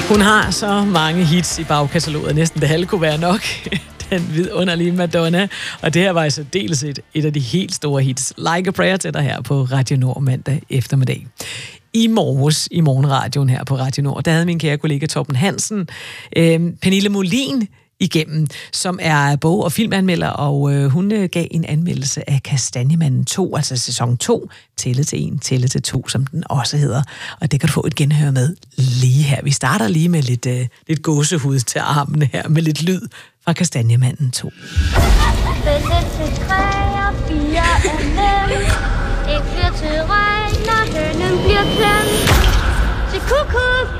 Hun har så mange hits i bagkataloget, næsten det halve kunne være nok. Den vidunderlige Madonna. Og det her var altså dels et af de helt store hits. Like a Prayer til dig her på Radio Nord mandag eftermiddag. I morgenradioen her på Radio Nord, der havde min kære kollega Torben Hansen, Pernille Molin igennem, som er bog- og filmanmelder, og hun gav en anmeldelse af Kastanjemanden 2, altså sæson 2, Tælle til 1, Tælle til 2, som den også hedder. Og det kan du få et genhør med lige her. Vi starter lige med lidt gåsehud til armene her, med lidt lyd fra Kastanjemanden 2. Vælge til 3 og 4 er nemt. Ikke bliver til regn, når hønnen bliver klemt. Til kuku.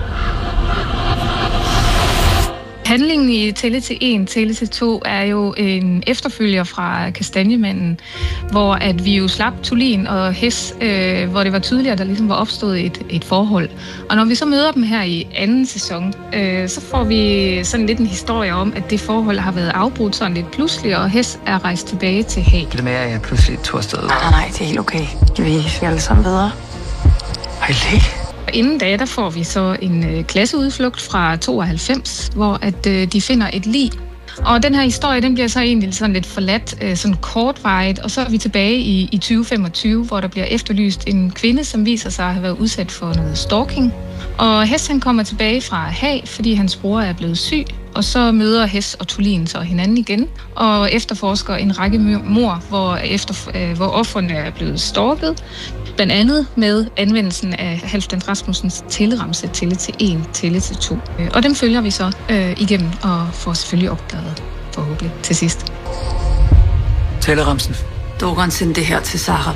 Handlingen i Tælle til 1, Tælle til 2 er jo en efterfølger fra Kastanjemanden, hvor at vi jo slap Thulin og Hes, hvor det var tydeligt, at der ligesom var opstået et forhold. Og når vi så møder dem her i anden sæson, så får vi sådan lidt en historie om, at det forhold har været afbrudt sådan lidt pludselig, og Hes er rejst tilbage til Haag. Det med, at jeg pludselig tog afsted. Nej, det er helt okay. Vi skal alle sammen videre. Hej, Inden da, der får vi så en klasseudflugt fra 92, hvor at de finder et lig. Og den her historie, den bliver så egentlig sådan lidt forladt, sådan kortvarigt, og så er vi tilbage i 2025, hvor der bliver efterlyst en kvinde, som viser sig at have været udsat for noget stalking. Og Hes, han kommer tilbage fra Haag, fordi hans bror er blevet syg, og så møder Hes og Thulin så hinanden igen, og efterforsker en række mord, hvor ofrene er blevet stalket, blandt andet med anvendelsen af Halfdan Rasmussens tælleramse, Tælle til 1, Tælle til 2. Og dem følger vi så igennem, og får selvfølgelig opdaget forhåbentlig til sidst. Tælleramsen. Doron sendte det her til Sara.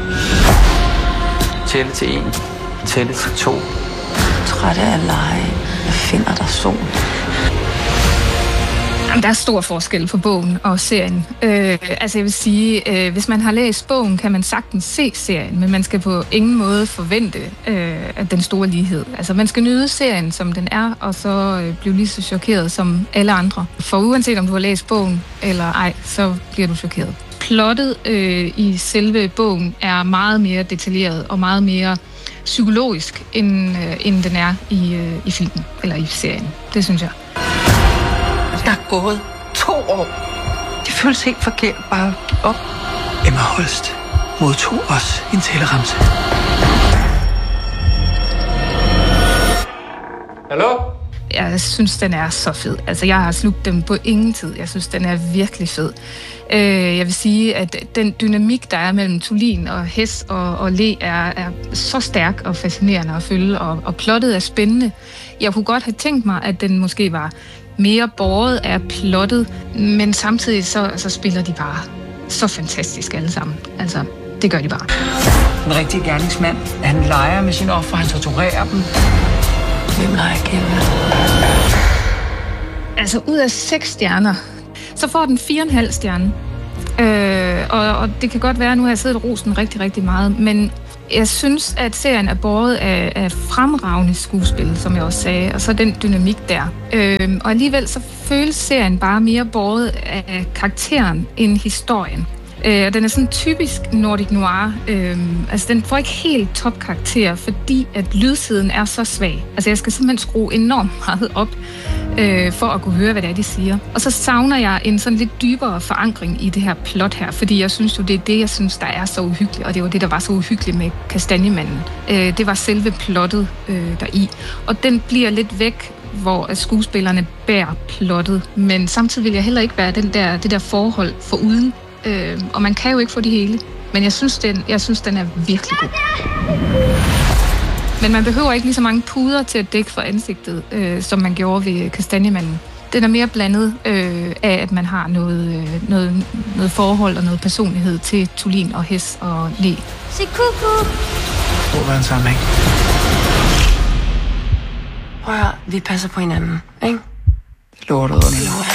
Tælle til 1, Tælle til 2. Trætte af at lege. Jeg finder dig sol. Der er stor forskel på bogen og serien. Altså jeg vil sige, hvis man har læst bogen, kan man sagtens se serien, men man skal på ingen måde forvente den store lighed. Altså man skal nyde serien, som den er, og så blive lige så chokeret som alle andre. For uanset om du har læst bogen eller ej, så bliver du chokeret. Plottet i selve bogen er meget mere detaljeret og meget mere psykologisk, end den er i filmen eller i serien. Det synes jeg. Der er gået 2 år. Det føles helt forkert bare op. Emma Holst modtog os en tælleramse. Hallo? Jeg synes, den er så fed. Altså, jeg har slugt dem på ingen tid. Jeg synes, den er virkelig fed. Jeg vil sige, at den dynamik, der er mellem Thulin og Hes og Le, er så stærk og fascinerende at følge, og plottet er spændende. Jeg kunne godt have tænkt mig, at den måske var mere båret af plottet, men samtidig så spiller de bare så fantastisk alle sammen. Altså, det gør de bare. En rigtig gerningsmand. Han leger med sine ofre, han torturerer dem. Hvem leger kæmpe? Altså, ud af 6 stjerner, så får den 4,5 stjerne. Og det kan godt være, at nu har jeg siddet og rost den rigtig, rigtig meget, men jeg synes, at serien er båret af fremragende skuespil, som jeg også sagde, og så den dynamik der. Og alligevel så føles serien bare mere båret af karakteren end historien. Og den er sådan typisk Nordic Noir. Altså, den får ikke helt topkarakter, fordi at lydsiden er så svag. Altså, jeg skal simpelthen skrue enormt meget op, for at kunne høre, hvad det er, de siger. Og så savner jeg en sådan lidt dybere forankring i det her plot her, fordi jeg synes jo, det er det, jeg synes, der er så uhyggeligt, og det var det, der var så uhyggeligt med Kastanjemanden. Det var selve plottet deri. Og den bliver lidt væk, hvor skuespillerne bærer plottet, men samtidig vil jeg heller ikke være det der forhold foruden. Og man kan jo ikke få det hele, men jeg synes, den er virkelig god. Men man behøver ikke lige så mange puder til at dække for ansigtet, som man gjorde ved Kastanjemanden. Den er mere blandet af, at man har noget forhold og noget personlighed til Thulin og Hes og Le. Sig kuku. Hvor var en sammenhæng? Prøv at høre, vi passer på hinanden, ikke? Det lover du,